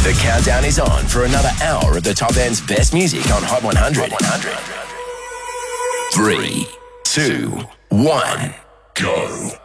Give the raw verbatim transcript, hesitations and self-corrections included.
The countdown is on for another hour of the top end's best music on Hot one hundred. one hundred. Three, two, one, go.